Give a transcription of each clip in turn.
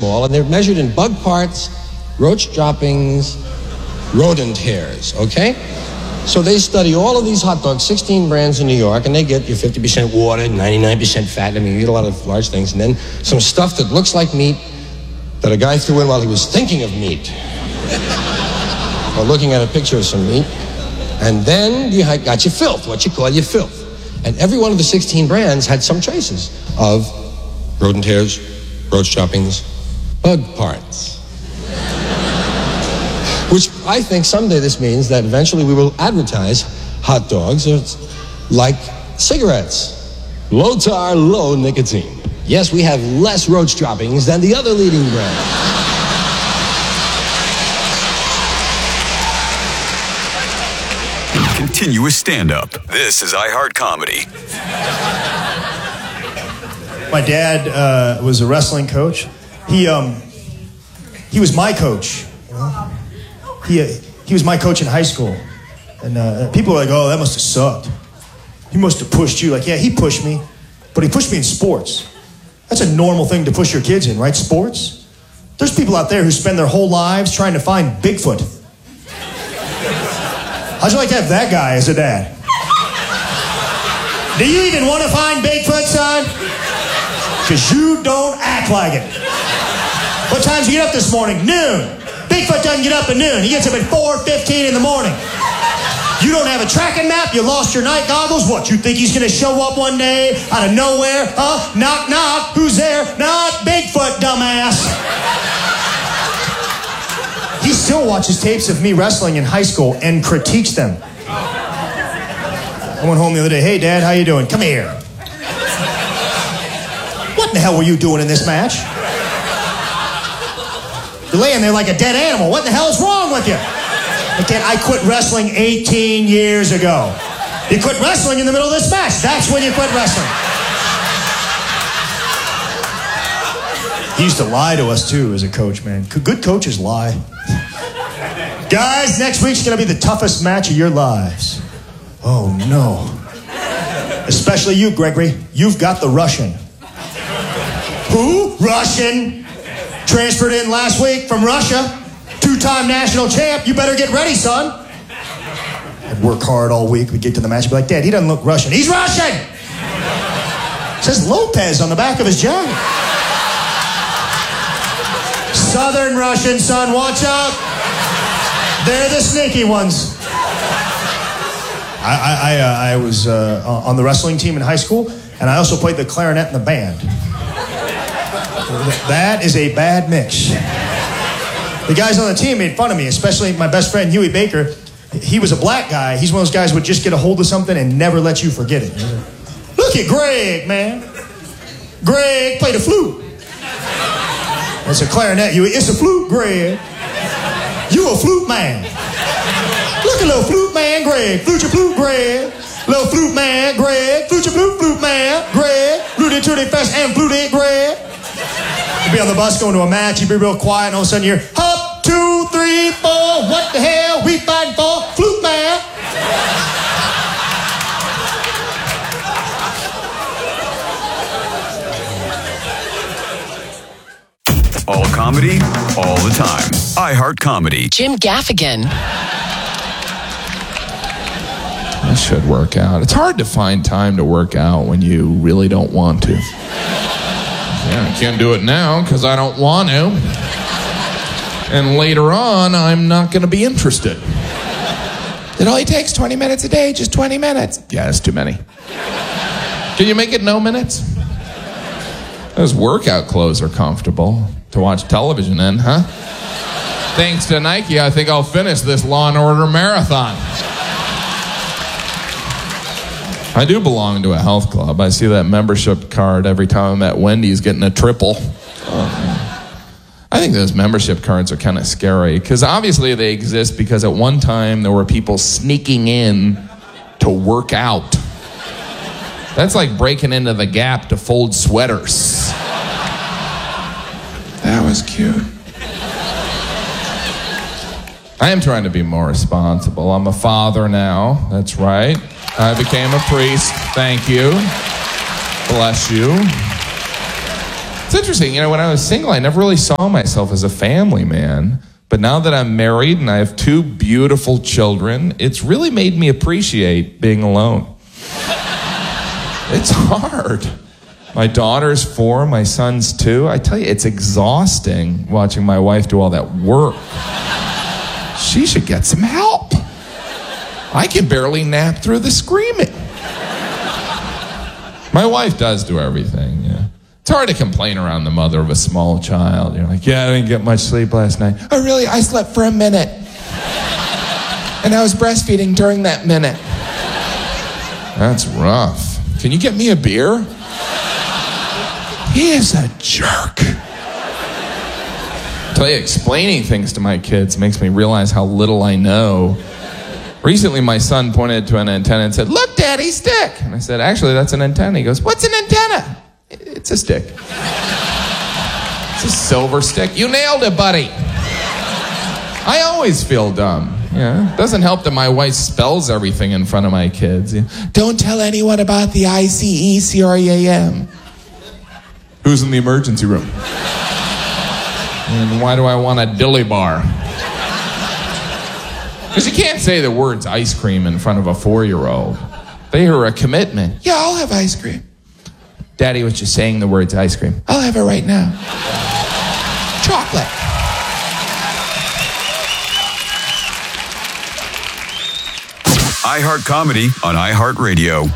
small, and they're measured in bug parts, roach droppings, rodent hairs, okay? So they study all of these hot dogs, 16 brands in New York, and they get your 50% water, 99% fat. I mean, you eat a lot of large things, and then some stuff that looks like meat that a guy threw in while he was thinking of meat. Or looking at a picture of some meat. And then you got your filth, what you call your filth. And every one of the 16 brands had some traces of rodent hairs, roach droppings, bug parts. Which I think someday this means that eventually we will advertise hot dogs like cigarettes. Low tar, low nicotine. Yes, we have less roach droppings than the other leading brand. Continuous stand-up. This is iHeart Comedy. My dad was a wrestling coach. He was my coach. He was my coach in high school. And people were like, oh, that must have sucked. He must have pushed you. Like, yeah, he pushed me. But he pushed me in sports. That's a normal thing to push your kids in, right? Sports. There's people out there who spend their whole lives trying to find Bigfoot. How'd you like to have that guy as a dad? Do you even want to find Bigfoot, son? Because you don't act like it. What time did you get up this morning? Noon. Bigfoot doesn't get up at noon. He gets up at 4:15 in the morning. You don't have a tracking map. You lost your night goggles. What, you think he's going to show up one day out of nowhere? Huh? Knock, knock. Who's there? Not Bigfoot, dumbass. He still watches tapes of me wrestling in high school and critiques them. I went home the other day. Hey, Dad, how you doing? Come here. What in the hell were you doing in this match? You're laying there like a dead animal. What the hell is wrong with you? Again, I quit wrestling 18 years ago. You quit wrestling in the middle of this match. That's when you quit wrestling. He used to lie to us, too, as a coach, man. Good coaches lie. Guys, next week's going to be the toughest match of your lives. Oh, no. Especially you, Gregory. You've got the Russian. Who? Russian. Transferred in last week from Russia. 2-time national champ. You better get ready, son. I'd work hard all week. We'd get to the match and be like, Dad, he doesn't look Russian. He's Russian! It says Lopez on the back of his jacket. Southern Russian, son. Watch out. They're the sneaky ones. I was on the wrestling team in high school, and I also played the clarinet in the band. That is a bad mix. The guys on the team made fun of me, especially my best friend, Huey Baker. He was a black guy. He's one of those guys who would just get a hold of something and never let you forget it. Look at Greg, man. Greg played a flute. It's a clarinet, Huey. It's a flute, Greg. You a flute man. Look at little flute man, Greg. Flute your flute, Greg. Little flute man, Greg. Flute your flute man, Greg. Fluted to the fest and fluted, Greg. You'd be on the bus going to a match, you'd be real quiet, and all of a sudden you're up, 2, 3, 4, what the hell we fighting for? Flute man. All comedy, all the time. iHeart Comedy. Jim Gaffigan. I should work out. It's hard to find time to work out when you really don't want to. Yeah, I can't do it now because I don't want to. And later on, I'm not going to be interested. It only takes 20 minutes a day, just 20 minutes. Yeah, it's too many. Can you make it no minutes? Those workout clothes are comfortable to watch television in, huh? Thanks to Nike, I think I'll finish this Law & Order marathon. I do belong to a health club. I see that membership card every time I'm at Wendy's getting a triple. I think those membership cards are kind of scary because obviously they exist because at one time there were people sneaking in to work out. That's like breaking into the Gap to fold sweaters. That was cute. I am trying to be more responsible. I'm a father now. That's right. I became a priest. Thank you. Bless you. It's interesting, when I was single, I never really saw myself as a family man. But now that I'm married and I have 2 beautiful children, it's really made me appreciate being alone. It's hard. My daughter's 4, my son's 2. I tell you, it's exhausting watching my wife do all that work. She should get some help. I can barely nap through the screaming. My wife does do everything, yeah. It's hard to complain around the mother of a small child. You're like, yeah, I didn't get much sleep last night. Oh, really? I slept for a minute. And I was breastfeeding during that minute. That's rough. Can you get me a beer? He is a jerk. Tell you, explaining things to my kids makes me realize how little I know. Recently, my son pointed to an antenna and said, "Look, Daddy, stick." And I said, "Actually, that's an antenna." He goes, "What's an antenna?" "It's a stick." "It's a silver stick." "You nailed it, buddy." I always feel dumb. Yeah, it doesn't help that my wife spells everything in front of my kids. "Don't tell anyone about the ICECREAM." "Who's in the emergency room?" "And why do I want a dilly bar?" Because you can't say the words ice cream in front of a 4-year-old. They hear a commitment. "Yeah, I'll have ice cream." Daddy was just saying the words ice cream. "I'll have it right now." "Chocolate." iHeart Comedy on iHeartRadio.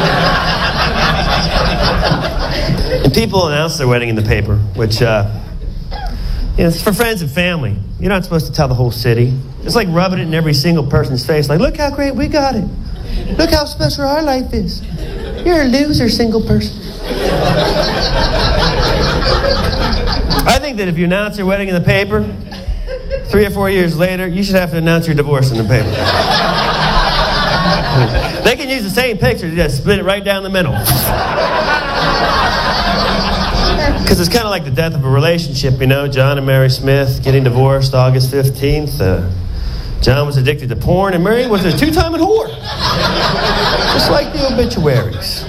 And people announce their wedding in the paper, which, it's for friends and family. You're not supposed to tell the whole city. It's like rubbing it in every single person's face. Like, look how great we got it. Look how special our life is. You're a loser, single person. I think that if you announce your wedding in the paper, 3 or 4 years later, you should have to announce your divorce in the paper. They can use the same picture, just split it right down the middle. Because it's kind of like the death of a relationship, John and Mary Smith getting divorced August 15th. John was addicted to porn, and Mary was a 2-time whore. Just like the obituaries.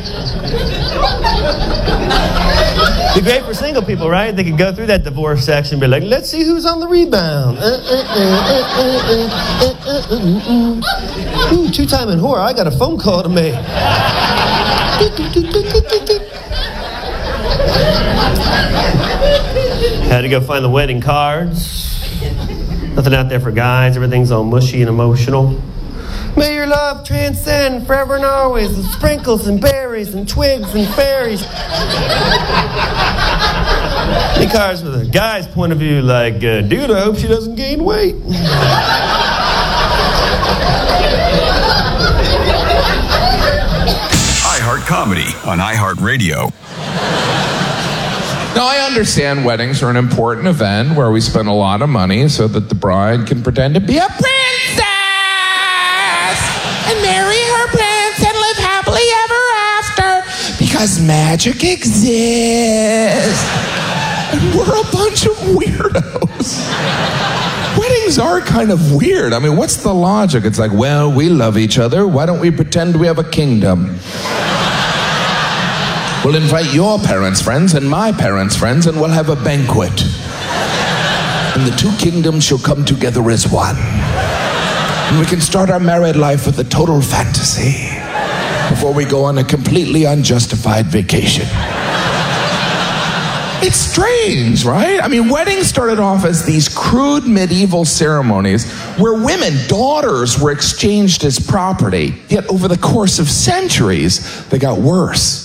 It'd be great for single people, right? They could go through that divorce section and be like, let's see who's on the rebound. 2-time whore, I got a phone call to make. Had to go find the wedding cards. Nothing out there for guys. Everything's all mushy and emotional. May your love transcend forever and always, with sprinkles and berries and twigs and fairies. The cards with a guy's point of view, like, dude, I hope she doesn't gain weight. iHeart Comedy on iHeartRadio. Now, I understand weddings are an important event where we spend a lot of money so that the bride can pretend to be a princess and marry her prince and live happily ever after because magic exists. And we're a bunch of weirdos. Weddings are kind of weird. I mean, what's the logic? It's like, well, we love each other. Why don't we pretend we have a kingdom? We'll invite your parents' friends and my parents' friends, and we'll have a banquet. And the 2 kingdoms shall come together as one. And we can start our married life with a total fantasy before we go on a completely unjustified vacation. It's strange, right? I mean, weddings started off as these crude medieval ceremonies where women, daughters, were exchanged as property. Yet over the course of centuries, they got worse.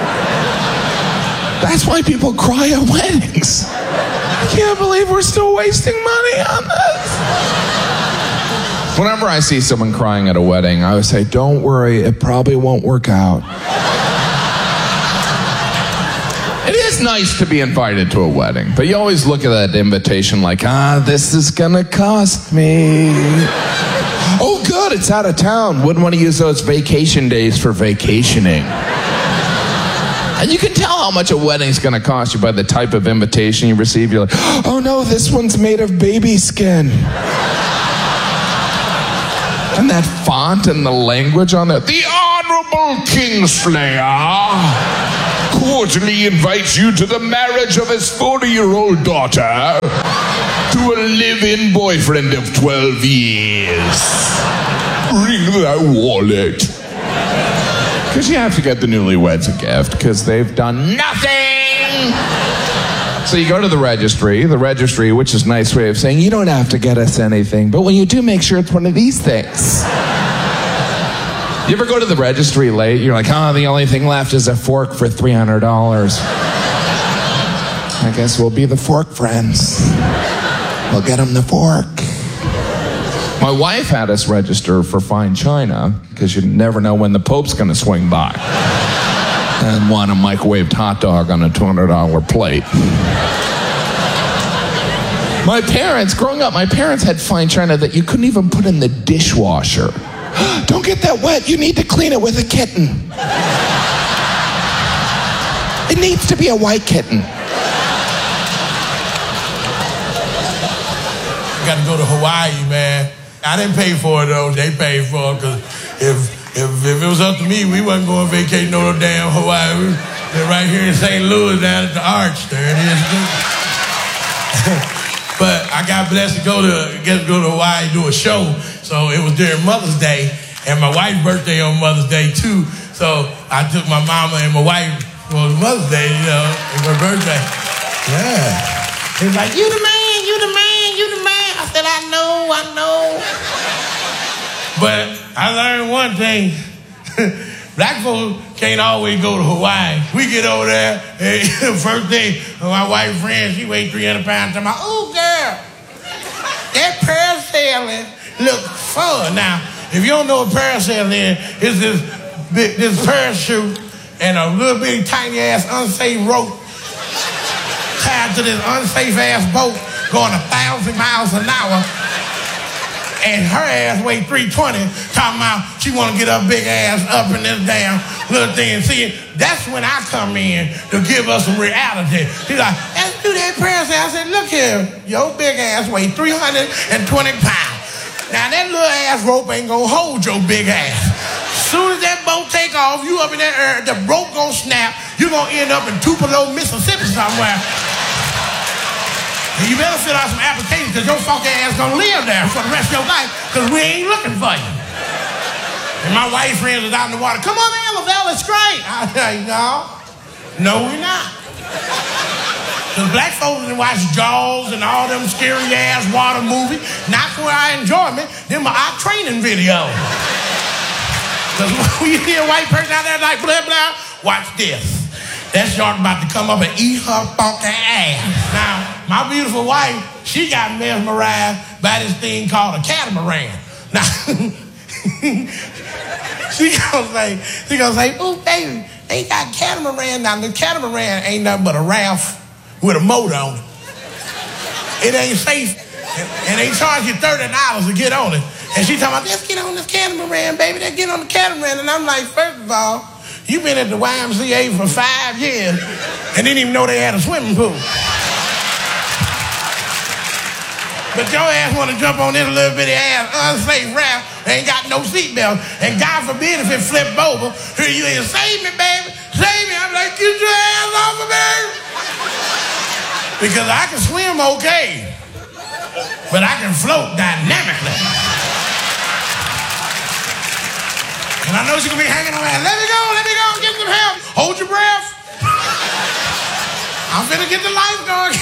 That's why people cry at weddings. I can't believe we're still wasting money on this. Whenever I see someone crying at a wedding, I always say, don't worry, it probably won't work out. It is nice to be invited to a wedding, but you always look at that invitation like, this is gonna cost me. Oh, good, it's out of town. Wouldn't want to use those vacation days for vacationing. And you can tell how much a wedding's going to cost you by the type of invitation you receive. You're like, oh no, this one's made of baby skin. And that font and the language on there. The Honorable Kingslayer, cordially invites you to the marriage of his 40-year-old daughter to a live-in boyfriend of 12 years. Bring that wallet. Because you have to get the newlyweds a gift, because they've done nothing. So you go to the registry, which is a nice way of saying, you don't have to get us anything, but when you do, make sure it's one of these things. You ever go to the registry late? You're like, the only thing left is a fork for $300. I guess we'll be the fork friends. We'll get them the fork. My wife had us register for fine china, because you never know when the Pope's going to swing by and want a microwaved hot dog on a $200 plate. Growing up, my parents had fine china that you couldn't even put in the dishwasher. Don't get that wet. You need to clean it with a kitten. It needs to be a white kitten. Got to go to Hawaii, man. I didn't pay for it, though. They paid for it, because if it was up to me, we wasn't going vacating no damn Hawaii. They're right here in St. Louis down at the Arch. There it is. But I got blessed to go to Hawaii and do a show. So it was during Mother's Day, and my wife's birthday on Mother's Day, too. So I took my mama and my wife for Mother's Day, it's her birthday. Yeah. It's like, you the man, you the man, you the man. I said, I know. But I learned one thing. Black folks can't always go to Hawaii. We get over there, first day, my wife's friend, she weighed 300 pounds. I'm like, oh, girl, that parasailing look fun. Now, if you don't know what parasailing is, it's this parachute and a little bitty tiny ass unsafe rope tied to this unsafe ass boat going 1,000 miles an hour. And her ass weighed 320, talking about she want to get her big ass up in this damn little thing. See, that's when I come in to give us some reality. She's like, let's do that parasailing. I said, look here, your big ass weighs 320 pounds. Now, that little ass rope ain't gonna hold your big ass. Soon as that boat take off, you up in that air, the rope gonna snap, you gonna end up in Tupelo, Mississippi somewhere. And you better fill out some applications, because your fucking ass gonna live there for the rest of your life, because we ain't looking for you. And my white friends was out in the water, come on man, Lavelle, it's great. I was like, no, we're not. Because black folks didn't watch Jaws and all them scary ass water movies. Not for our enjoyment, them are our training videos. Because when you hear a white person out there like blah, blah, watch this. That shark about to come up and eat her funky ass. Now, my beautiful wife, she got mesmerized by this thing called a catamaran. Now, she gonna say, oh, baby, they got catamaran. Now, the catamaran ain't nothing but a raft with a motor on it. It ain't safe, and they charge you $30 to get on it. And she talking about, let's get on this catamaran, baby. Let's get on the catamaran. And I'm like, first of all, you been at the YMCA for 5 years and didn't even know they had a swimming pool. But your ass want to jump on this little bitty ass unsafe raft, ain't got no seatbelt, and God forbid if it flipped over, here you ain't, save me, baby, save me. I'm like, get your ass off of me. Because I can swim okay, but I can float dynamically. And I know she's gonna be hanging on that. Let me go, get some help. Hold your breath. I'm finna get the lifeguard.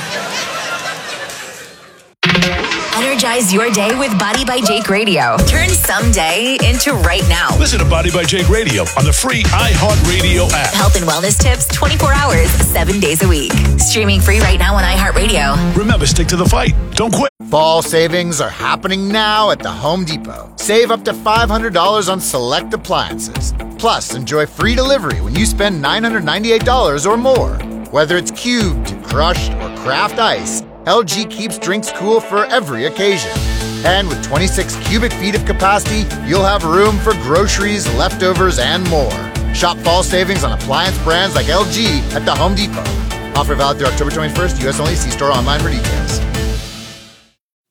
Energize your day with Body by Jake Radio. Turn someday into right now. Listen to Body by Jake Radio on the free iHeartRadio app. Health and wellness tips 24 hours, 7 days a week. Streaming free right now on iHeartRadio. Remember, stick to the fight. Don't quit. Fall savings are happening now at the Home Depot. Save up to $500 on select appliances. Plus, enjoy free delivery when you spend $998 or more. Whether it's cubed, crushed, or craft ice, LG keeps drinks cool for every occasion. And with 26 cubic feet of capacity, you'll have room for groceries, leftovers, and more. Shop fall savings on appliance brands like LG at the Home Depot. Offer valid through October 21st, U.S. only. See store online for details.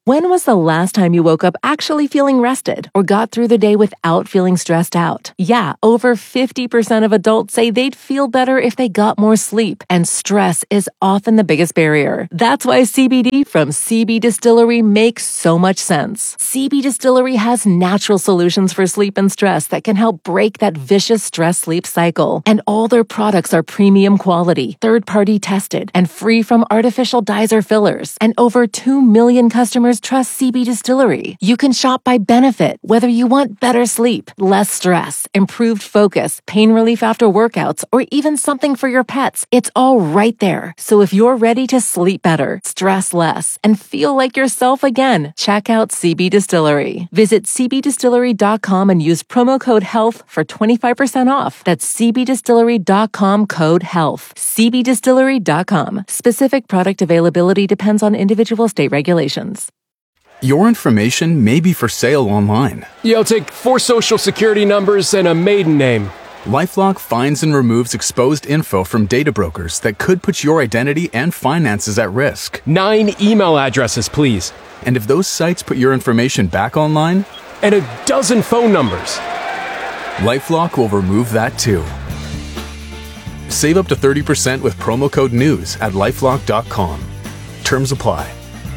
When was the last time you woke up actually feeling rested or got through the day without feeling stressed out? Yeah, over 50% of adults say they'd feel better if they got more sleep, and stress is often the biggest barrier. That's why CBD from CB Distillery makes so much sense. CB Distillery has natural solutions for sleep and stress that can help break that vicious stress-sleep cycle. And all their products are premium quality, third-party tested, and free from artificial dyes or fillers. And over 2 million customers trust CB Distillery. You can shop by benefit, whether you want better sleep, less stress, improved focus, pain relief after workouts, or even something for your pets. It's all right there. So if you're ready to sleep better, stress less, and feel like yourself again, check out CB Distillery. Visit cbdistillery.com and use promo code HEALTH for 25% off. That's cbdistillery.com, code HEALTH. cbdistillery.com. Specific product availability depends on individual state regulations. Your information may be for sale online. Yo, take 4 social security numbers and a maiden name. LifeLock finds and removes exposed info from data brokers that could put your identity and finances at risk. 9 email addresses, please. And if those sites put your information back online? And a dozen phone numbers. LifeLock will remove that too. Save up to 30% with promo code NEWS at LifeLock.com. Terms apply.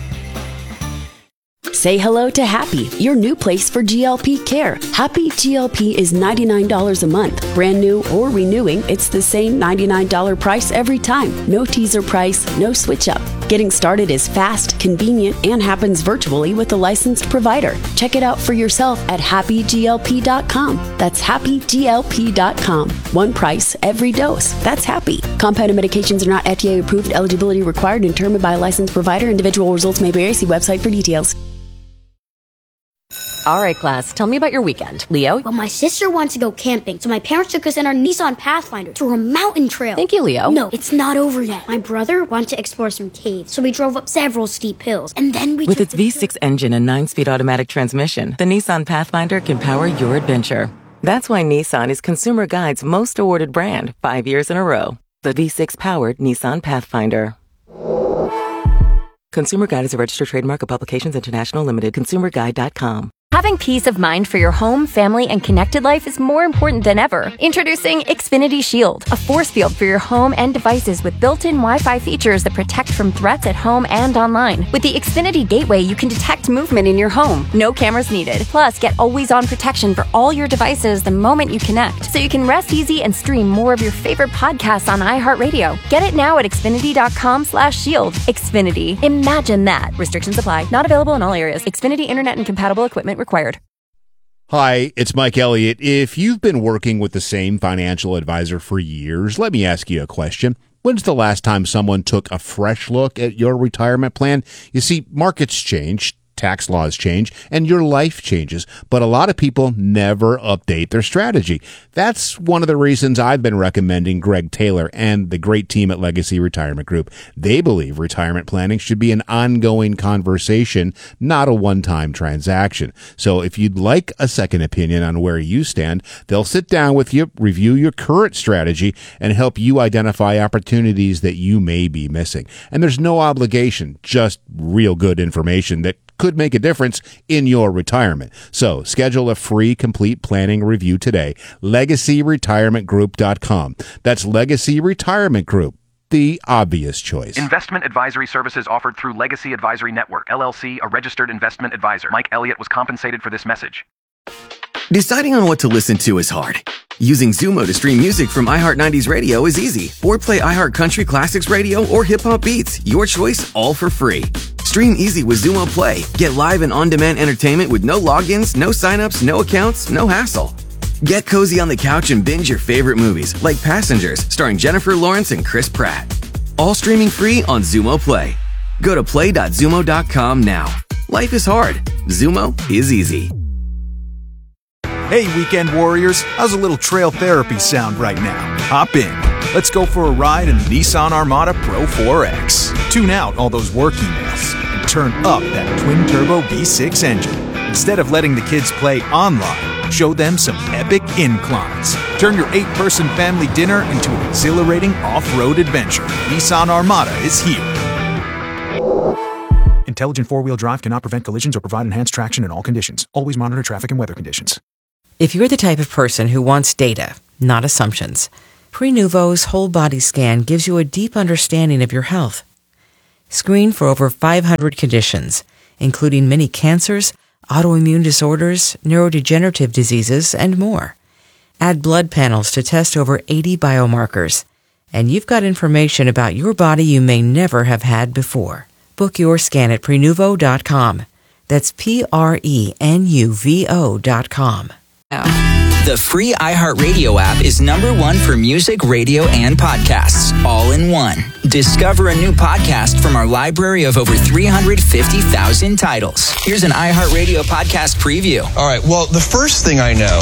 Say hello to Happy, your new place for GLP care. Happy GLP is $99 a month. Brand new or renewing, it's the same $99 price every time. No teaser price, no switch up. Getting started is fast, convenient, and happens virtually with a licensed provider. Check it out for yourself at happyglp.com. That's happyglp.com. One price, every dose. That's Happy. Compounded medications are not FDA approved. Eligibility required and determined by a licensed provider. Individual results may vary. See website for details. All right, class, tell me about your weekend. Leo? Well, my sister wants to go camping, so my parents took us in our Nissan Pathfinder to a mountain trail. Thank you, Leo. No, it's not over yet. My brother wanted to explore some caves, so we drove up several steep hills, and then we With its V6 engine and 9-speed automatic transmission, the Nissan Pathfinder can power your adventure. That's why Nissan is Consumer Guide's most awarded brand 5 years in a row. The V6-powered Nissan Pathfinder. Consumer Guide is a registered trademark of Publications International Limited. ConsumerGuide.com. Having peace of mind for your home, family, and connected life is more important than ever. Introducing Xfinity Shield, a force field for your home and devices with built-in Wi-Fi features that protect from threats at home and online. With the Xfinity Gateway, you can detect movement in your home. No cameras needed. Plus, get always-on protection for all your devices the moment you connect, so you can rest easy and stream more of your favorite podcasts on iHeartRadio. Get it now at Xfinity.com/shield. Xfinity. Imagine that. Restrictions apply. Not available in all areas. Xfinity Internet and compatible equipment required. Hi, it's Mike Elliott. If you've been working with the same financial advisor for years, let me ask you a question. When's the last time someone took a fresh look at your retirement plan? You see, markets change, tax laws change, and your life changes, but a lot of people never update their strategy. That's one of the reasons I've been recommending Greg Taylor and the great team at Legacy Retirement Group. They believe retirement planning should be an ongoing conversation, not a one-time transaction. So if you'd like a second opinion on where you stand, they'll sit down with you, review your current strategy, and help you identify opportunities that you may be missing. And there's no obligation, just real good information that could make a difference in your retirement. So schedule a free complete planning review today. LegacyRetirementGroup.com. That's Legacy Retirement Group, the obvious choice. Investment advisory services offered through Legacy Advisory Network, LLC, a registered investment advisor. Mike Elliott was compensated for this message. Deciding on what to listen to is hard. Using Zumo to stream music from iHeart 90s Radio is easy. Or play iHeart Country Classics Radio or Hip Hop Beats. Your choice, all for free. Stream easy with Zumo Play. Get live and on-demand entertainment with no logins, no signups, no accounts, no hassle. Get cozy on the couch and binge your favorite movies, like Passengers, starring Jennifer Lawrence and Chris Pratt. All streaming free on Zumo Play. Go to play.zumo.com now. Life is hard. Zumo is easy. Hey, weekend warriors, how's a little trail therapy sound right now? Hop in. Let's go for a ride in the Nissan Armada Pro 4X. Tune out all those work emails and turn up that twin-turbo V6 engine. Instead of letting the kids play online, show them some epic inclines. Turn your 8-person family dinner into an exhilarating off-road adventure. Nissan Armada is here. In Intelligent four-wheel drive cannot prevent collisions or provide enhanced traction in all conditions. Always monitor traffic and weather conditions. If you're the type of person who wants data, not assumptions, Prenuvo's whole body scan gives you a deep understanding of your health. Screen for over 500 conditions, including many cancers, autoimmune disorders, neurodegenerative diseases, and more. Add blood panels to test over 80 biomarkers, and you've got information about your body you may never have had before. Book your scan at Prenuvo.com. That's Prenuvo.com. The free iHeartRadio app is #1 for music, radio, and podcasts, all in one. Discover a new podcast from our library of over 350,000 titles. Here's an iHeartRadio podcast preview. All right, well, the first thing I know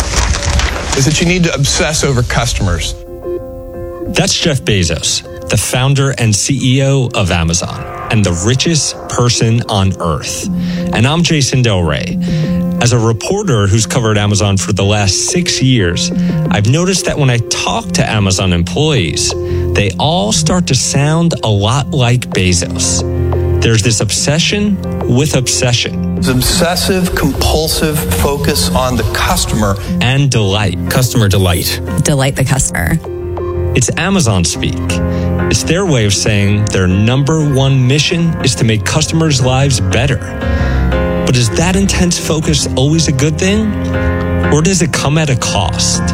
is that you need to obsess over customers. That's Jeff Bezos, the founder and CEO of Amazon, and the richest person on earth. And I'm Jason Del Rey. As a reporter who's covered Amazon for the last 6 years, I've noticed that when I talk to Amazon employees, they all start to sound a lot like Bezos. There's this obsession with obsession. It's obsessive, compulsive focus on the customer. And delight. Customer delight. Delight the customer. It's Amazon speak. It's their way of saying their #1 mission is to make customers' lives better. But is that intense focus always a good thing? Or does it come at a cost?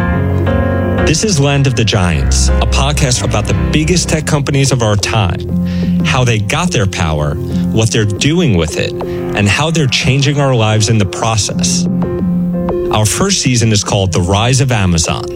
This is Land of the Giants, a podcast about the biggest tech companies of our time, how they got their power, what they're doing with it, and how they're changing our lives in the process. Our first season is called The Rise of Amazon.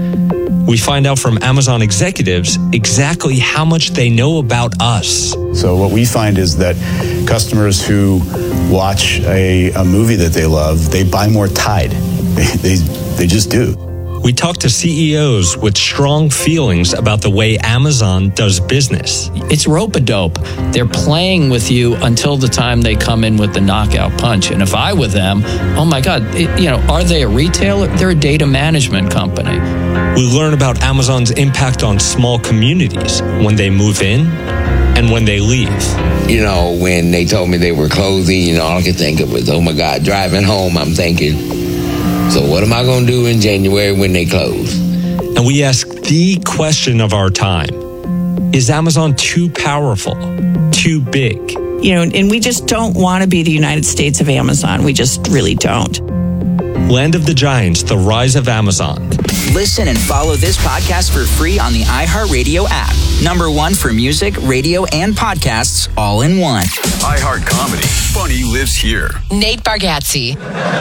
We find out from Amazon executives exactly how much they know about us. So what we find is that customers who watch a movie that they love, they buy more Tide. They just do. We talk to CEOs with strong feelings about the way Amazon does business. It's rope-a-dope. They're playing with you until the time they come in with the knockout punch. And if I were them, oh my God, are they a retailer? They're a data management company. We learn about Amazon's impact on small communities when they move in and when they leave. When they told me they were closing, all I could think of was, oh my God, driving home, I'm thinking, so what am I going to do in January when they close? And we ask the question of our time. Is Amazon too powerful? Too big? And we just don't want to be the United States of Amazon. We just really don't. Land of the Giants, The Rise of Amazon. Listen and follow this podcast for free on the iHeartRadio app. #1 for music, radio, and podcasts, all in one. iHeart Comedy. Funny lives here. Nate Bargatze.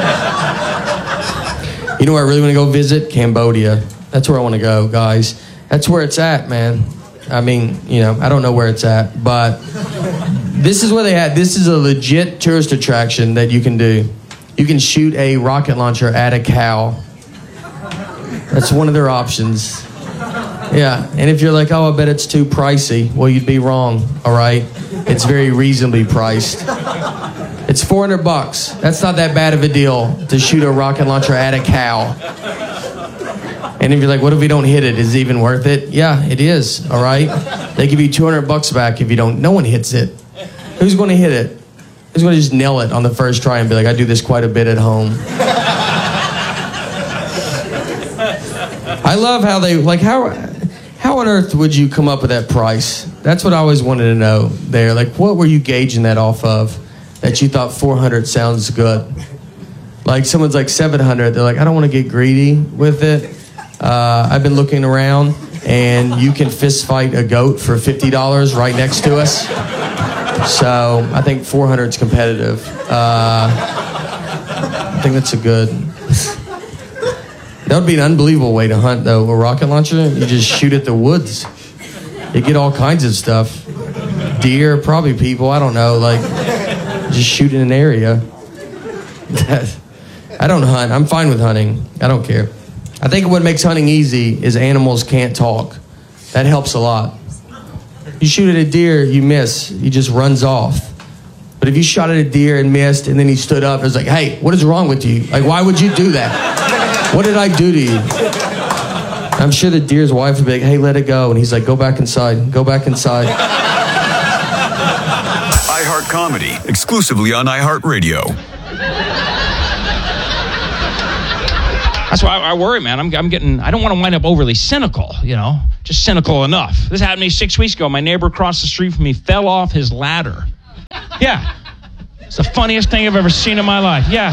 You know where I really want to go visit? Cambodia. That's where I want to go, guys. That's where it's at, man. I mean, I don't know where it's at, but this is where they had. This is a legit tourist attraction that you can do. You can shoot a rocket launcher at a cow. That's one of their options. Yeah, and if you're like, oh, I bet it's too pricey, well, you'd be wrong, all right? It's very reasonably priced. It's $400. That's not that bad of a deal to shoot a rocket launcher at a cow. And if you're like, what if we don't hit it? Is it even worth it? Yeah, it is, all right? They give you $200 back if you don't. No one hits it. Who's going to hit it? Who's going to just nail it on the first try and be like, I do this quite a bit at home. I love how they, how on earth would you come up with that price? That's what I always wanted to know there. Like, what were you gauging that off of that you thought 400 sounds good? Like, someone's like 700. They're like, I don't want to get greedy with it. I've been looking around, and you can fist fight a goat for $50 right next to us. So I think 400 is competitive. I think that's a good... That would be an unbelievable way to hunt, though. A rocket launcher, you just shoot at the woods. You get all kinds of stuff. Deer, probably people, I don't know. Just shoot in an area. I don't hunt. I'm fine with hunting. I don't care. I think what makes hunting easy is animals can't talk. That helps a lot. You shoot at a deer, you miss. He just runs off. But if you shot at a deer and missed, and then he stood up, it was like, hey, what is wrong with you? Why would you do that? What did I do to you? I'm sure the deer's wife would be like, hey, let it go. And he's like, go back inside. Go back inside. iHeart Comedy, exclusively on iHeartRadio. That's why I worry, man. I don't want to wind up overly cynical, just cynical enough. This happened to me 6 weeks ago. My neighbor across the street from me fell off his ladder. Yeah. It's the funniest thing I've ever seen in my life. Yeah.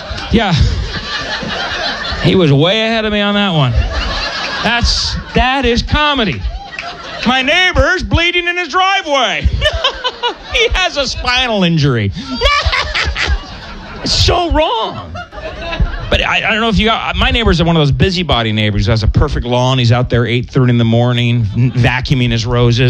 He was way ahead of me on that one. That is comedy. My neighbor's bleeding in his driveway. He has a spinal injury. It's so wrong. But I don't know if you got... My neighbor's one of those busybody neighbors who has a perfect lawn. He's out there 8:30 in the morning, vacuuming his roses.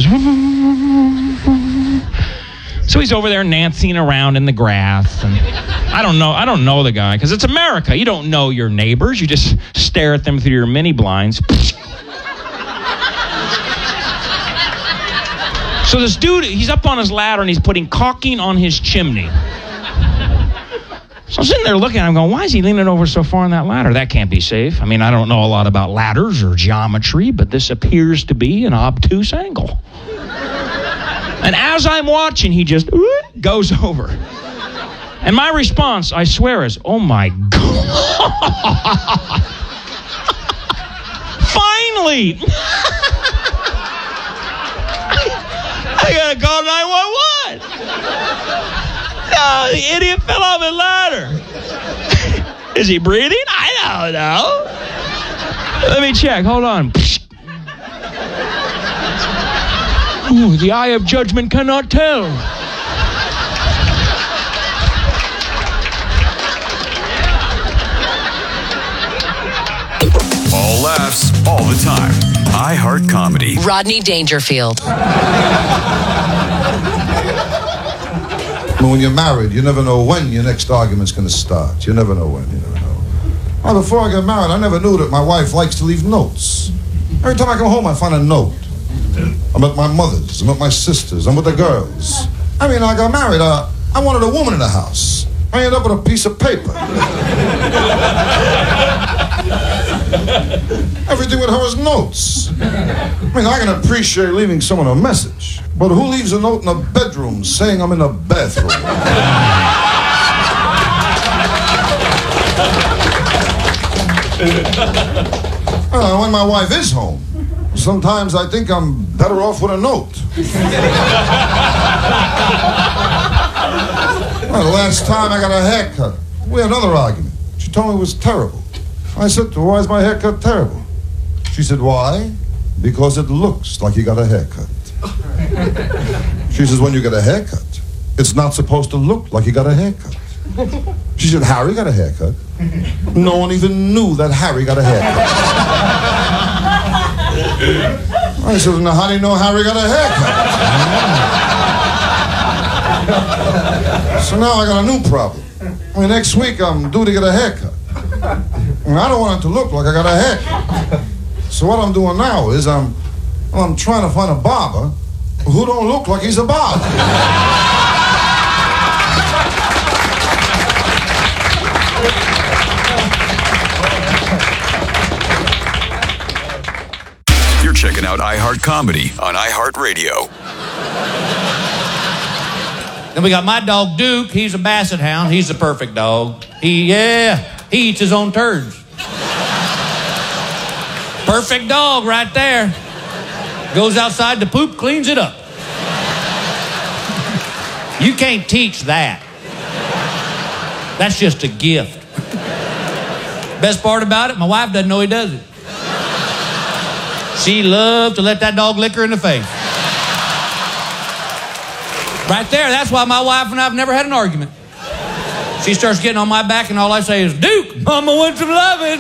So he's over there Nancying around in the grass. And I don't know the guy, because it's America. You don't know your neighbors. You just stare at them through your mini blinds. So this dude, he's up on his ladder and he's putting caulking on his chimney. So I'm sitting there looking at him going, why is he leaning over so far on that ladder? That can't be safe. I mean, I don't know a lot about ladders or geometry, but this appears to be an obtuse angle. And as I'm watching, he just goes over. And my response, I swear, is, oh my God. Finally. I gotta call 911. No, the idiot fell off his ladder. Is he breathing? I don't know. Let me check. Hold on. Ooh, the eye of judgment cannot tell. All laughs, all the time. iHeart Comedy. Rodney Dangerfield. When you're married, you never know when your next argument's going to start. You never know when. You never know. Well, before I got married, I never knew that my wife likes to leave notes. Every time I come home, I find a note. I'm at my mother's. I'm at my sister's. I'm with the girls. I mean, I got married. I wanted a woman in the house. I ended up with a piece of paper. Everything with her is notes. I mean, I can appreciate leaving someone a message, but who leaves a note in a bedroom saying I'm in the bathroom? When my wife is home, sometimes I think I'm better off with a note. The last time I got a haircut, we had another argument. She told me it was terrible. I said to her, why is my haircut terrible? She said, why? Because it looks like you got a haircut. She says, when you get a haircut, it's not supposed to look like you got a haircut. She said, Harry got a haircut. No one even knew that Harry got a haircut. I said, now how do you know Harry got a haircut? So now I got a new problem. I mean, next week I'm due to get a haircut. And I don't want it to look like I got a haircut. So what I'm doing now is I'm trying to find a barber who don't look like he's a barber. You're checking out iHeart Comedy on iHeartRadio. Then we got my dog Duke. He's a basset hound. He's the perfect dog. He eats his own turds. Perfect dog right there. Goes outside to poop, cleans it up. You can't teach that. That's just a gift. Best part about it, my wife doesn't know he does it. She loves to let that dog lick her in the face. Right there, that's why my wife and I have never had an argument. She starts getting on my back and all I say is, Duke, Mama wants some loving.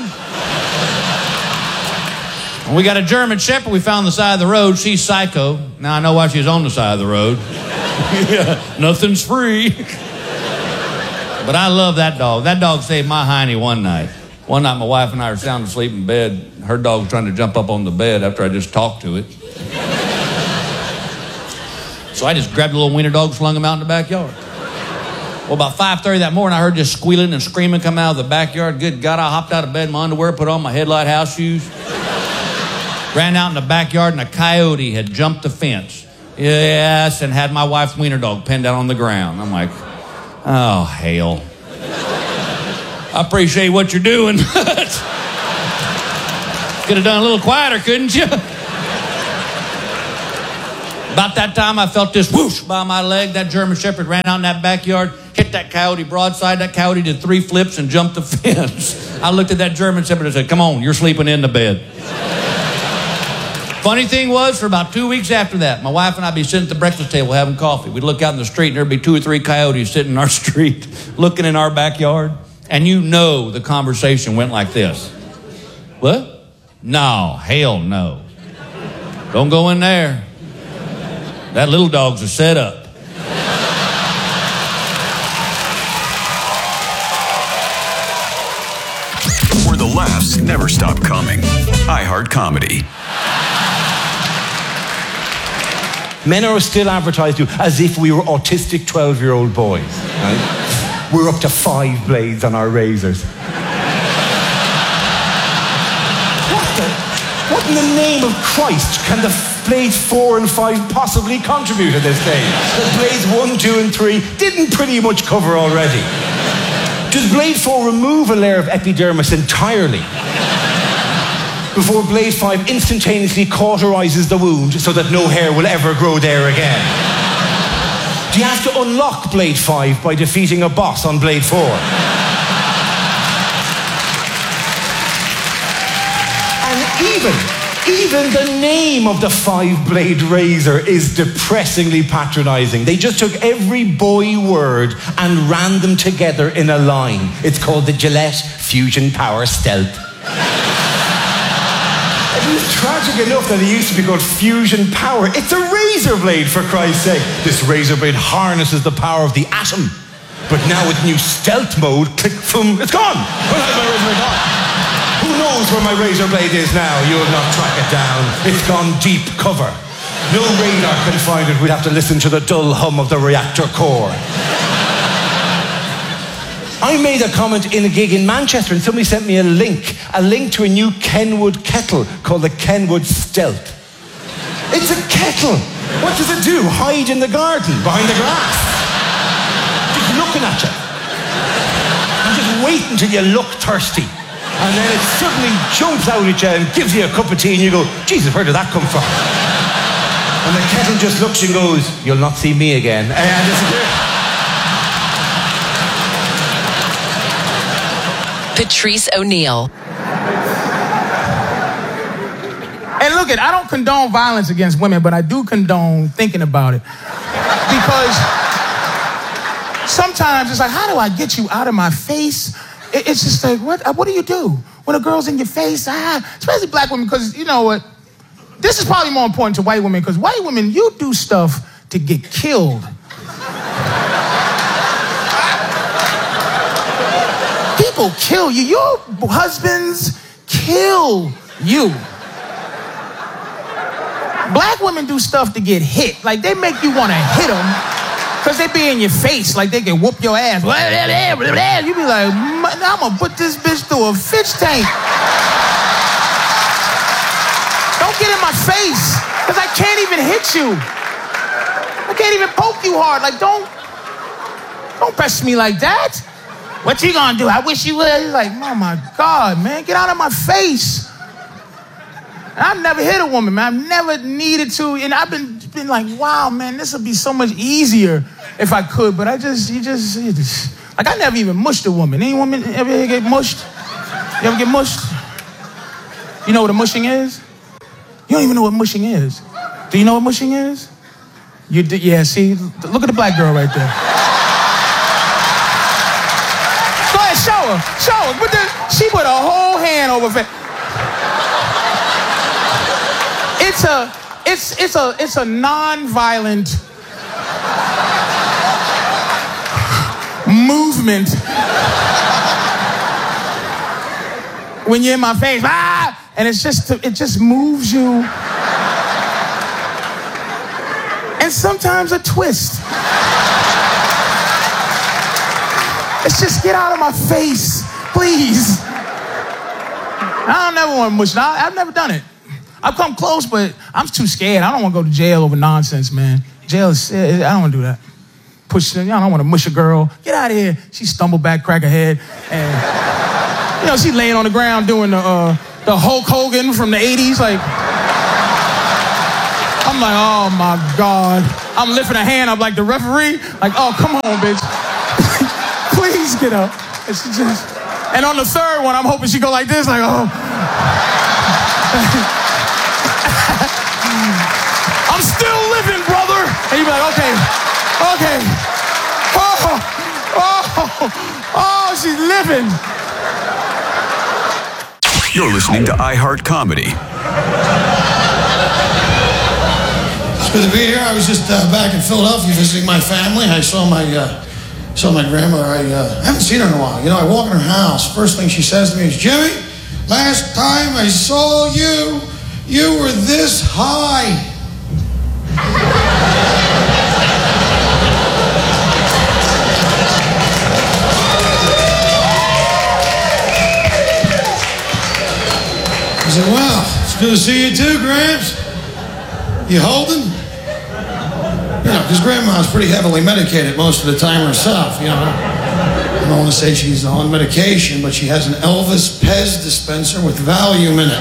And we got a German Shepherd we found on the side of the road. She's psycho. Now I know why she's on the side of the road. Yeah, nothing's free. But I love that dog. That dog saved my hiney one night. One night my wife and I were sound asleep in bed. Her dog was trying to jump up on the bed after I just talked to it. So I just grabbed a little wiener dog, slung him out in the backyard. Well, about 5:30 that morning, I heard this squealing and screaming come out of the backyard. Good God, I hopped out of bed in my underwear, put on my headlight house shoes, ran out in the backyard, and a coyote had jumped the fence. Yes, and had my wife's wiener dog pinned down on the ground. I'm like, oh, hell. I appreciate what you're doing, but could have done a little quieter, couldn't you? About that time, I felt this whoosh by my leg. That German Shepherd ran out in that backyard, hit that coyote broadside. That coyote did 3 flips and jumped the fence. I looked at that German Shepherd and said, come on, you're sleeping in the bed. Funny thing was, for about 2 weeks after that, my wife and I'd be sitting at the breakfast table having coffee. We'd look out in the street and there'd be 2 or 3 coyotes sitting in our street, looking in our backyard. And you know the conversation went like this. What? No, hell no. Don't go in there. That little dog's a setup. Where the laughs never stop coming. iHeart Comedy. Men are still advertised to as if we were autistic 12-year-old boys. Right? We're up to 5 blades on our razors. What in the name of Christ can the blades 4 and 5 possibly contribute at this stage? The blades 1, 2, and 3 didn't pretty much cover already. Does blade 4 remove a layer of epidermis entirely before blade 5 instantaneously cauterizes the wound so that no hair will ever grow there again? Do you have to unlock blade 5 by defeating a boss on blade 4? Even the name of the 5-blade razor is depressingly patronizing. They just took every boy word and ran them together in a line. It's called the Gillette Fusion Power Stealth. It was tragic enough that it used to be called Fusion Power. It's a razor blade, for Christ's sake. This razor blade harnesses the power of the atom. But now with new stealth mode, click, boom, it's gone. Well, how's my razor blade gone? Who knows where my razor blade is now? You'll not track it down. It's gone deep cover. No radar can find it. We'd have to listen to the dull hum of the reactor core. I made a comment in a gig in Manchester and somebody sent me a link to a new Kenwood kettle called the Kenwood Stealth. It's a kettle. What does it do? Hide in the garden, behind the grass. Just looking at you. And just wait until you look thirsty. And then it suddenly jumps out at you and gives you a cup of tea and you go, Jesus, where did that come from? And the kettle just looks and goes, you'll not see me again. And disappears. Patrice O'Neal. And look, I don't condone violence against women, but I do condone thinking about it. Because sometimes it's like, how do I get you out of my face? It's just like, what do you do when a girl's in your face? Especially black women, because you know what? This is probably more important to white women, because white women, you do stuff to get killed. People kill you. Your husbands kill you. Black women do stuff to get hit. Like, they make you want to hit them because they be in your face like they can whoop your ass. You be like, I'm going to put this bitch through a fish tank. Don't get in my face because I can't even hit you. I can't even poke you hard. Like, don't press me like that. What you gonna do? I wish you would. He's like, oh my God, man, get out of my face. And I've never hit a woman, man. I've never needed to. And I've been like, wow, man, this would be so much easier if I could. But you just, like, I never even mushed a woman. Any woman ever get mushed? You ever get mushed? You know what a mushing is? You don't even know what mushing is. Do you know what mushing is? Yeah, see, look at the black girl right there. Go ahead, show her. She put a whole hand over her face. It's a non-violent movement. When you're in my face, and it just moves you. And sometimes a twist. Let's just get out of my face, please. I don't never want to mush. I've never done it. I've come close, but I'm too scared. I don't want to go to jail over nonsense, man. Jail is, I don't want to do that. I don't want to mush a girl. Get out of here. She stumbled back, crack her head, and she's laying on the ground doing the Hulk Hogan from the 80s. Like, I'm like, oh my God. I'm lifting a hand up like the referee. Like, oh, come on, bitch. Please get up. And on the third one, I'm hoping she go like this, like, oh. I'm still living, brother. And you be like, okay. Oh, she's living. You're listening to iHeart Comedy. It's good to be here. I was just back in Philadelphia visiting my family. I saw my grandmother. I haven't seen her in a while. I walk in her house. First thing she says to me is, Jimmy, last time I saw you, you were this high. I said, well, it's good to see you too, Gramps. You holding? Because Grandma's pretty heavily medicated most of the time herself, I don't want to say she's on medication, but she has an Elvis Pez dispenser with Valium in it.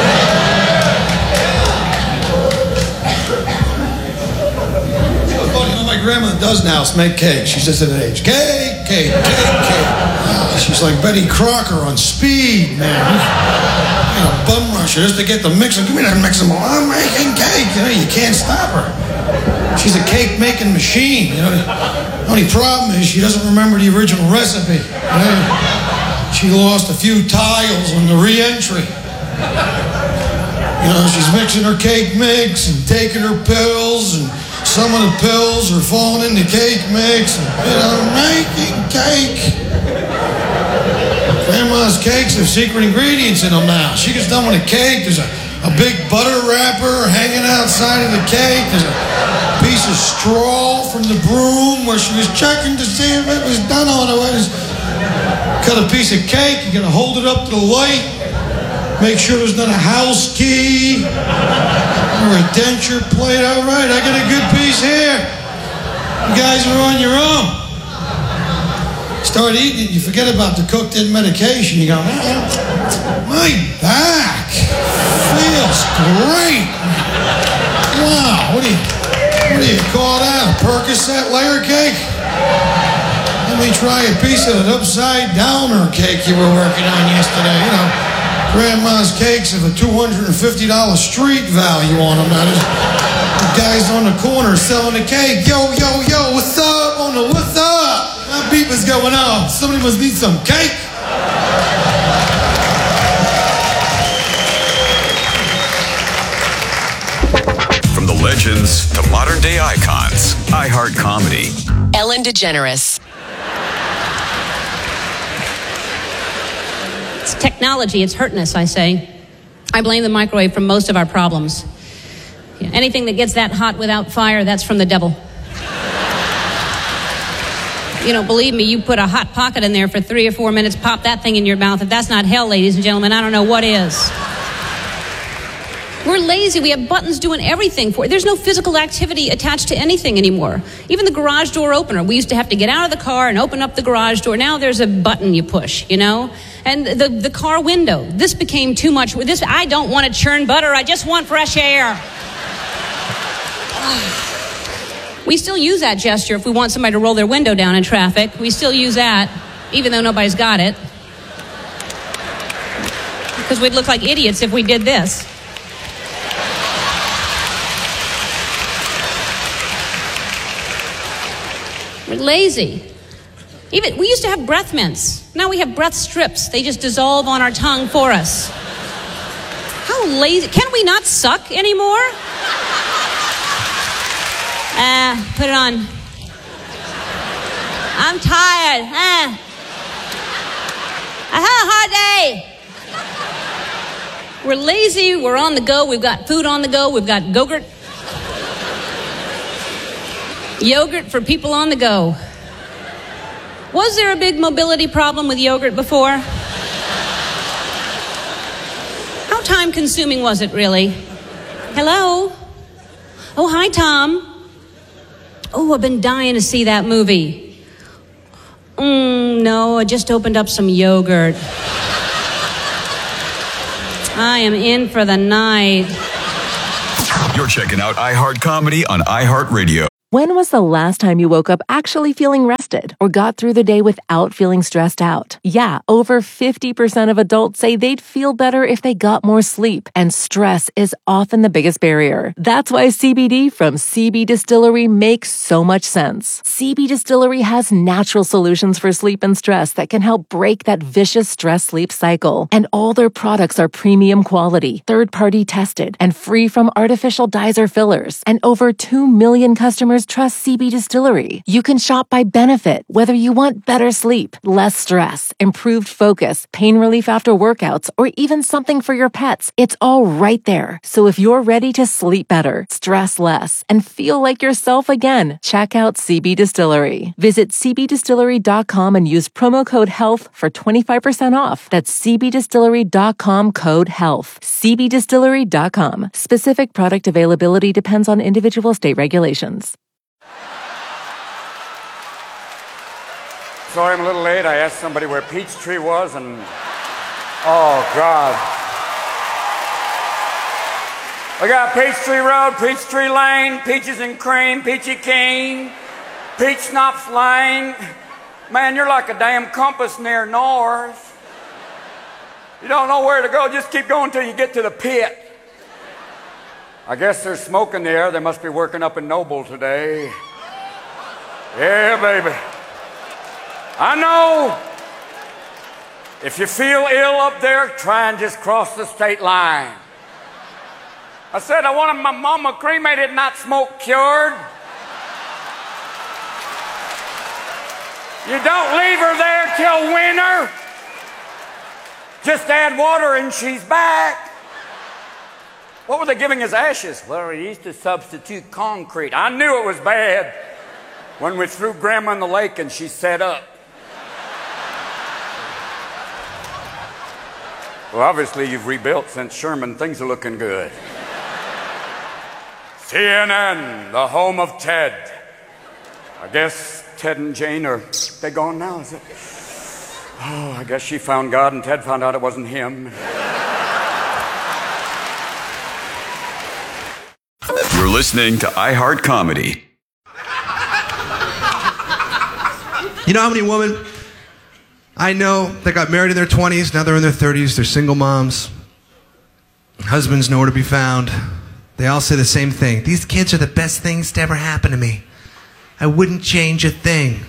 My grandmother does now is make cake. She's just at an age. Cake. She's like Betty Crocker on speed, man. Bum rusher just to get the mixer. Give me that mixer. I'm making cake. You can't stop her. She's a cake making machine. The only problem is she doesn't remember the original recipe. She lost a few tiles on the re-entry. She's mixing her cake mix and taking her pills, and some of the pills are falling in the cake mix. And, making cake. Grandma's cakes have secret ingredients in them now. She gets done with a cake. There's a big butter wrapper hanging outside of the cake. There's a piece of straw from the broom where she was checking to see if it was done otherwise. Cut a piece of cake. You gotta hold it up to the light. Make sure there's not a house key or a denture plate. All right, I got a good piece here. You guys are on your own. Start eating it, you forget about the cooked-in medication. You go, my back feels great. Wow, what do you call that? A Percocet layer cake? Let me try a piece of that upside-downer cake you were working on yesterday. Grandma's cakes have a $250 street value on them. Now, the guys on the corner selling the cake. Yo, what's up? What's up? My beep is going on. Somebody must need some cake. From the legends to modern day icons, iHeart Comedy. Ellen DeGeneres. It's technology. It's hurting us, I say. I blame the microwave for most of our problems. Anything that gets that hot without fire, that's from the devil. Believe me, you put a hot pocket in there for 3 or 4 minutes, pop that thing in your mouth. If that's not hell, ladies and gentlemen, I don't know what is. We're lazy. We have buttons doing everything for it. There's no physical activity attached to anything anymore. Even the garage door opener. We used to have to get out of the car and open up the garage door. Now there's a button you push, And the car window. This became too much. I don't want to churn butter. I just want fresh air. We still use that gesture if we want somebody to roll their window down in traffic. We still use that, even though nobody's got it. Because we'd look like idiots if we did this. We're lazy. Even we used to have breath mints. Now we have breath strips. They just dissolve on our tongue for us. How lazy. Can we not suck anymore? Put it on. I'm tired. I had a hard day. We're lazy. We're on the go. We've got food on the go. We've got Go-Gurt. Yogurt for people on the go. Was there a big mobility problem with yogurt before? How time-consuming was it, really? Hello? Oh, hi, Tom. Oh, I've been dying to see that movie. No, I just opened up some yogurt. I am in for the night. You're checking out iHeart Comedy on iHeartRadio. When was the last time you woke up actually feeling rested or got through the day without feeling stressed out? Yeah, over 50% of adults say they'd feel better if they got more sleep, and stress is often the biggest barrier. That's why CBD from CB Distillery makes so much sense. CB Distillery has natural solutions for sleep and stress that can help break that vicious stress-sleep cycle. And all their products are premium quality, third-party tested, and free from artificial dyes or fillers. And over 2 million customers trust CB Distillery. You can shop by benefit, whether you want better sleep, less stress, improved focus, pain relief after workouts, or even something for your pets. It's all right there. So if you're ready to sleep better, stress less, and feel like yourself again, check out CB Distillery. Visit cbdistillery.com and use promo code HEALTH for 25% off. That's cbdistillery.com code HEALTH. cbdistillery.com. Specific product availability depends on individual state regulations. Sorry I'm a little late. I asked somebody where Peachtree was, and oh, God. We got Peachtree Road, Peachtree Lane, Peaches and Cream, Peachy Keen, Peach Schnapps Lane. Man, you're like a damn compass near north. You don't know where to go. Just keep going till you get to the pit. I guess there's smoke in the air. They must be working up in Noble today. Yeah, baby. I know. If you feel ill up there, try and just cross the state line. I said I wanted my mama cremated, not smoke cured. You don't leave her there till winter. Just add water and she's back. What were they giving as ashes? Well, we used to substitute concrete. I knew it was bad when we threw Grandma in the lake and she set up. Well, obviously you've rebuilt since Sherman. Things are looking good. CNN, the home of Ted. I guess Ted and Jane they gone now, is it? Oh, I guess she found God and Ted found out it wasn't him. You're listening to iHeart Comedy. You know how many women I know that got married in their 20s, now they're in their 30s, they're single moms. Husbands nowhere to be found. They all say the same thing. These kids are the best things to ever happen to me. I wouldn't change a thing.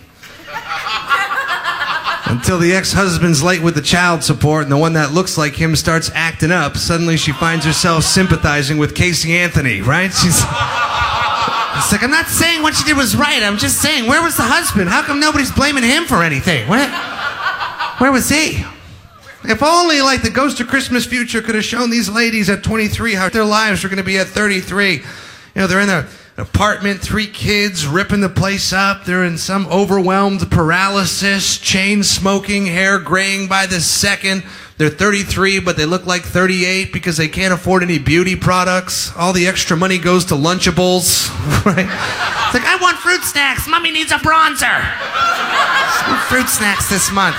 Until the ex-husband's late with the child support and the one that looks like him starts acting up, suddenly she finds herself sympathizing with Casey Anthony, right? It's like, I'm not saying what she did was right. I'm just saying, where was the husband? How come nobody's blaming him for anything? Where was he? If only, like, the Ghost of Christmas Future could have shown these ladies at 23 how their lives were going to be at 33. You know, they're in an apartment, 3 kids, ripping the place up. They're in some overwhelmed paralysis, chain smoking, hair graying by the second. They're 33, but they look like 38 because they can't afford any beauty products. All the extra money goes to Lunchables, right? It's like, I want fruit snacks. Mommy needs a bronzer. Fruit snacks this month.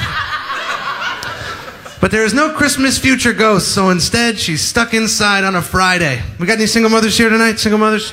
But there is no Christmas future ghost, so instead she's stuck inside on a Friday. We got any single mothers here tonight? Single mothers?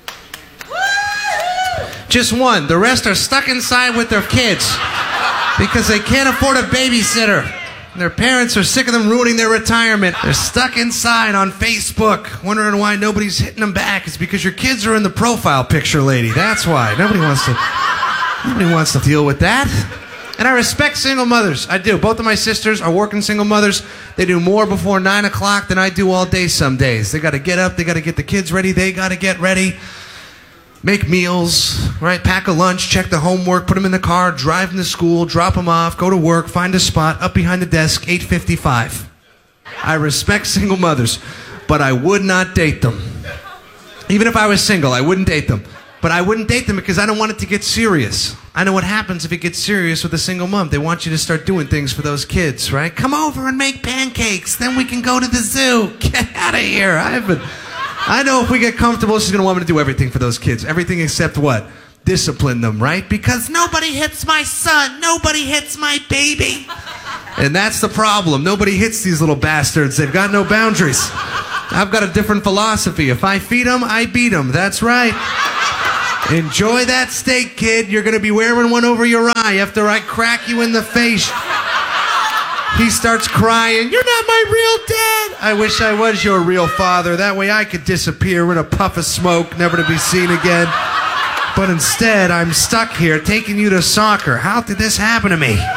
Just one. The rest are stuck inside with their kids because they can't afford a babysitter. Their parents are sick of them ruining their retirement. They're stuck inside on Facebook, wondering why nobody's hitting them back. It's because your kids are in the profile picture, lady. That's why. Nobody wants to deal with that. And I respect single mothers. I do. Both of my sisters are working single mothers. They do more before 9 o'clock than I do all day some days. They got to get up. They got to get the kids ready. They got to get ready. Make meals, right? Pack a lunch, check the homework, put them in the car, drive them to school, drop them off, go to work, find a spot, up behind the desk, 8:55. I respect single mothers, but I would not date them. Even if I was single, I wouldn't date them. But I wouldn't date them because I don't want it to get serious. I know what happens if it gets serious with a single mom. They want you to start doing things for those kids, right? Come over and make pancakes, then we can go to the zoo. Get out of here. I know if we get comfortable, she's going to want me to do everything for those kids. Everything except what? Discipline them, right? Because nobody hits my son. Nobody hits my baby. And that's the problem. Nobody hits these little bastards. They've got no boundaries. I've got a different philosophy. If I feed them, I beat them. That's right. Enjoy that steak, kid. You're going to be wearing one over your eye after I crack you in the face. He starts crying. You're not my real dad. I wish I was your real father. That way I could disappear in a puff of smoke, never to be seen again. But instead, I'm stuck here taking you to soccer. How did this happen to me?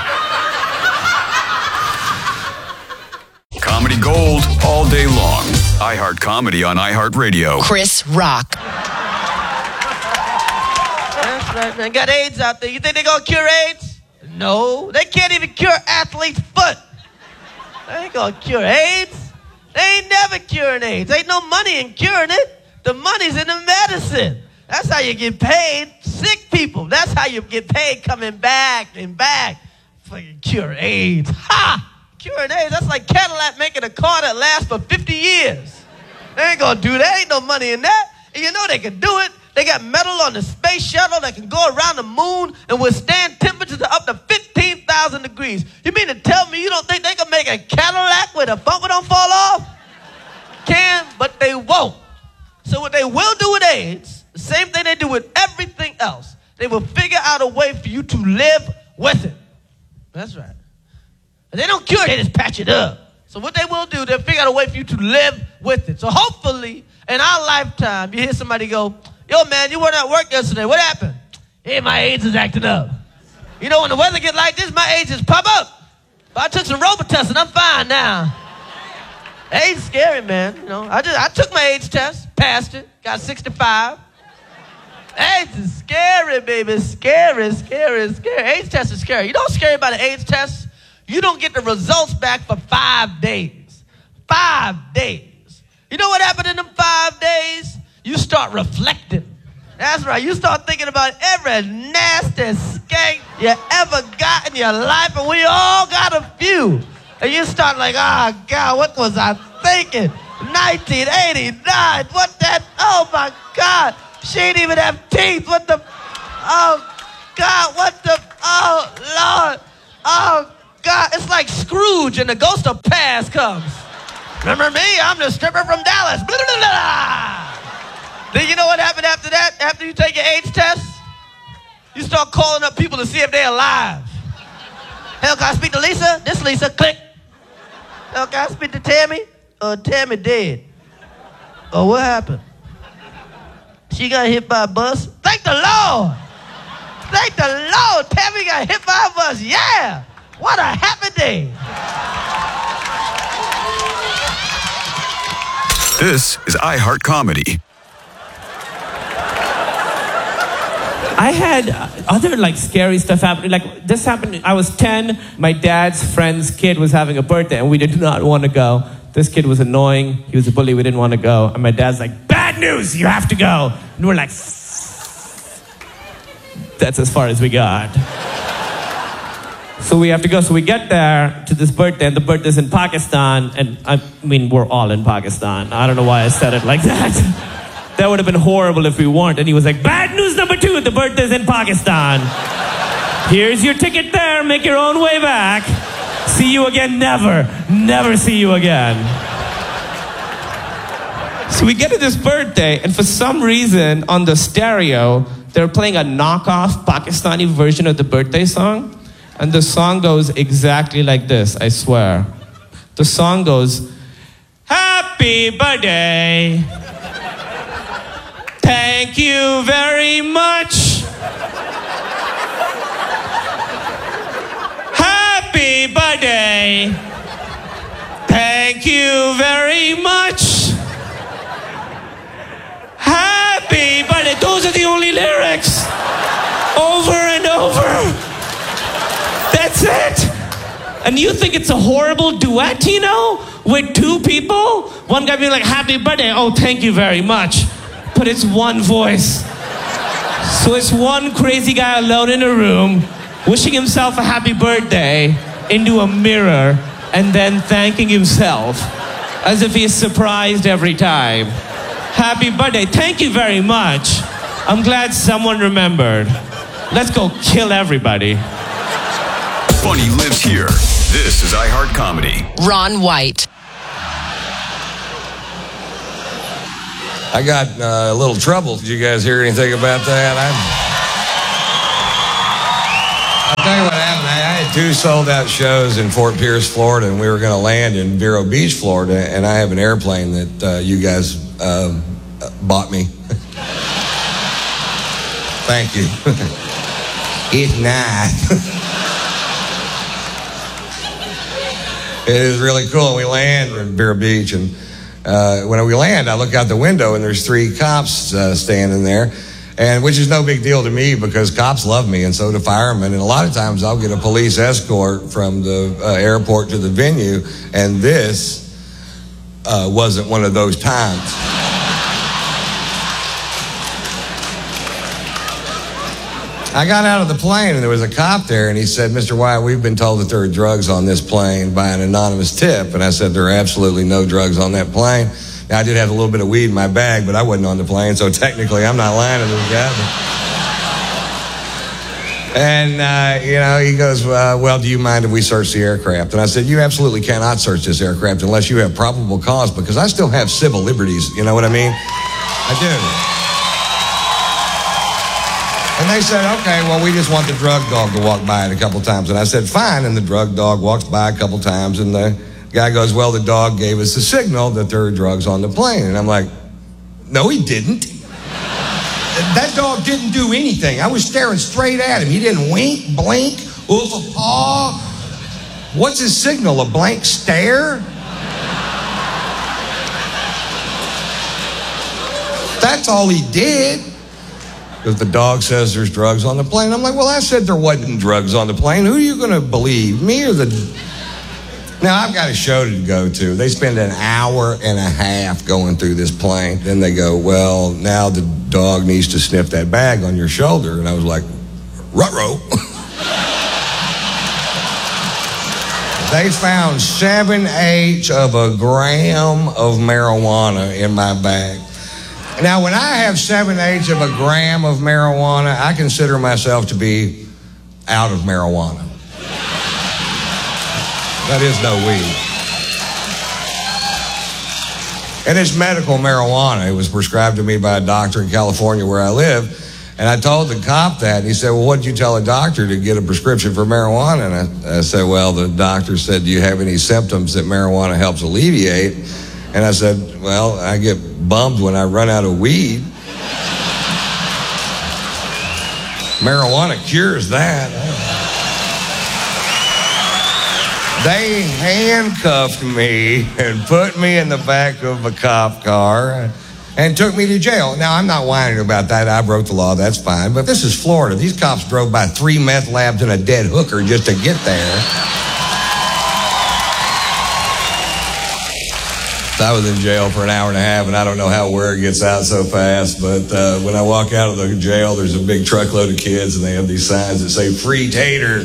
Comedy gold all day long. iHeart Comedy on iHeartRadio. Chris Rock. That's right, man. Got AIDS out there. You think they're going to cure AIDS? No. They can't even cure athlete's foot. They ain't going to cure AIDS. They ain't never curing AIDS. Ain't no money in curing it. The money's in the medicine. That's how you get paid. Sick people. That's how you get paid, coming back and back. Fucking cure AIDS. Ha! Curing AIDS. That's like Cadillac making a car that lasts for 50 years. They ain't gonna do that. Ain't no money in that. And you know they can do it. They got metal on the space shuttle that can go around the moon and withstand temperatures of up to 15,000 degrees. You mean to tell me you don't think they can make a Cadillac where the bumper don't fall off? Can, but they won't. So what they will do with AIDS, the same thing they do with everything else, they will figure out a way for you to live with it. That's right. They don't cure it, they just patch it up. So what they will do, they'll figure out a way for you to live with it. So hopefully, in our lifetime, you hear somebody go, yo, man, you weren't at work yesterday. What happened? Hey, my AIDS is acting up. You know, when the weather gets like this, my AIDS just pop up. But I took some Robitussin, I'm fine now. AIDS is scary, man. You know, I took my AIDS test, passed it, got 65. AIDS is scary, baby. Scary, scary, scary. AIDS test is scary. You know what's scary about an AIDS test? You don't get the results back for 5 days. 5 days. You know what happened in them 5 days? You start reflecting. That's right. You start thinking about every nasty skank you ever got in your life, and we all got a few. And you start like, oh, God, what was I thinking? 1989, what that? Oh, my God. She didn't even have teeth. What the? Oh, God, what the? Oh, Lord. Oh, God, it's like Scrooge and the ghost of past comes. Remember me? I'm the stripper from Dallas. Blah, blah, blah. Then you know what happened after that? After you take your AIDS test? You start calling up people to see if they're alive. Hell, can I speak to Lisa? This Lisa, click. Hell, can I speak to Tammy? Tammy dead. Oh, what happened? She got hit by a bus? Thank the Lord. Thank the Lord. Tammy got hit by a bus. Yeah. What a happy day. This is iHeart Comedy. I had other scary stuff happen. This happened, I was 10, my dad's friend's kid was having a birthday and we did not want to go. This kid was annoying, he was a bully, we didn't want to go. And my dad's like, bad news, you have to go. And we're like, that's as far as we got. So we have to go. So we get there to this birthday, and the birthday's in Pakistan, and I mean, we're all in Pakistan. I don't know why I said it like that. That would have been horrible if we weren't. And he was like, bad news number 2, the birthday's in Pakistan. Here's your ticket there, make your own way back. See you again, never. Never see you again. So we get to this birthday, and for some reason, on the stereo, they're playing a knockoff Pakistani version of the birthday song. And the song goes exactly like this, I swear. The song goes, happy birthday. Thank you very much. Happy birthday. Thank you very much. Happy birthday. Those are the only lyrics. Over and over. That's it. And you think it's a horrible duet, you know? With 2 people? One guy being like, happy birthday. Oh, thank you very much. But it's one voice. So it's one crazy guy alone in a room, wishing himself a happy birthday into a mirror, and then thanking himself as if he's surprised every time. Happy birthday. Thank you very much. I'm glad someone remembered. Let's go kill everybody. Funny lives here. This is iHeart Comedy. Ron White. I got a little trouble. Did you guys hear anything about that? I'll tell you what happened. I had 2 sold-out shows in Fort Pierce, Florida, and we were going to land in Vero Beach, Florida, and I have an airplane that you guys bought me. Thank you. It's nice. It is really cool. We land in Vero Beach, and when we land, I look out the window, and there's 3 cops standing there, and which is no big deal to me because cops love me, and so do firemen. And a lot of times, I'll get a police escort from the airport to the venue, and this wasn't one of those times. I got out of the plane, and there was a cop there, and he said, Mr. White, we've been told that there are drugs on this plane by an anonymous tip. And I said, there are absolutely no drugs on that plane. Now, I did have a little bit of weed in my bag, but I wasn't on the plane, so technically I'm not lying to this guy. And, he goes, well, do you mind if we search the aircraft? And I said, you absolutely cannot search this aircraft unless you have probable cause, because I still have civil liberties. You know what I mean? I do. And they said, okay, well, we just want the drug dog to walk by it a couple times. And I said, fine. And the drug dog walks by a couple times. And the guy goes, well, the dog gave us a signal that there are drugs on the plane. And I'm like, no, he didn't. That dog didn't do anything. I was staring straight at him. He didn't wink, blink, oof a paw. What's his signal, a blank stare? That's all he did. Because the dog says there's drugs on the plane. I'm like, well, I said there wasn't drugs on the plane. Who are you going to believe, me or the... Now, I've got a show to go to. They spend an hour and a half going through this plane. Then they go, well, now the dog needs to sniff that bag on your shoulder. And I was like, ruh-roh. They found 7/8 of a gram of marijuana in my bag. Now, when I have 7/8 of a gram of marijuana, I consider myself to be out of marijuana. That is no weed. And it's medical marijuana. It was prescribed to me by a doctor in California where I live. And I told the cop that. And he said, well, what did you tell a doctor to get a prescription for marijuana? And I said, well, the doctor said, do you have any symptoms that marijuana helps alleviate? And I said, well, I get bummed when I run out of weed. Marijuana cures that. They handcuffed me and put me in the back of a cop car and took me to jail. Now, I'm not whining about that. I broke the law. That's fine. But this is Florida. These cops drove by 3 meth labs and a dead hooker just to get there. I was in jail for an hour and a half, and I don't know how word gets out so fast, but when I walk out of the jail, there's a big truckload of kids, and they have these signs that say, free tater.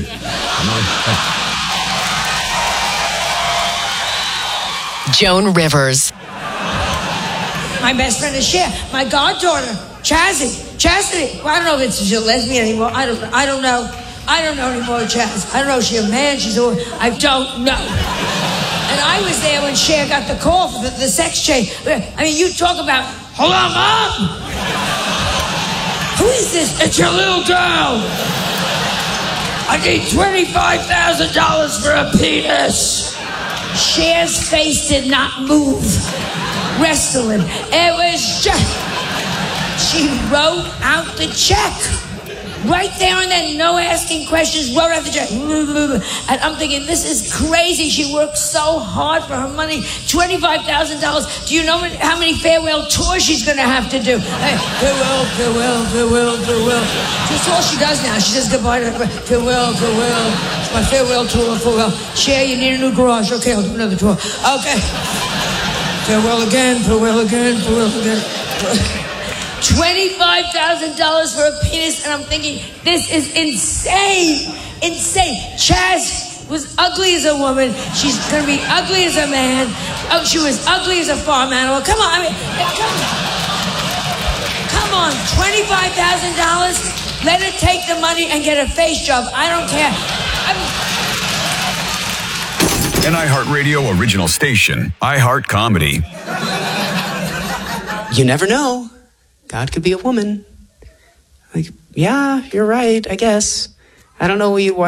Joan Rivers. My best friend is Cher. My goddaughter, Chastity. Well, I don't know if she's a lesbian anymore. I don't know. I don't know anymore, Chaz. I don't know if she's a man, she's a woman. I don't know. And I was there when Cher got the call for the sex change. I mean, you talk about, hold on, Mom! Who is this? It's your little girl! I need $25,000 for a penis! Cher's face did not move. Wrestling. It was just... She wrote out the check. Right there and then, no asking questions, wrote out the check. And I'm thinking, this is crazy. She worked so hard for her money. $25,000. Do you know how many farewell tours she's going to have to do? Hey, farewell. That's all she does now. She says goodbye to her. Farewell. It's my farewell tour, farewell. Cher, you need a new garage. Okay, I'll do another tour. Okay. Farewell again. $25,000 for a penis, and I'm thinking, this is insane. Chaz was ugly as a woman. She's gonna be ugly as a man. Oh, she was ugly as a farm animal. Come on, come on. Come on, $25,000. Let her take the money and get a face job. I don't care. An iHeartRadio original station, iHeart Comedy. You never know. God could be a woman. Like, yeah, you're right, I guess. I don't know why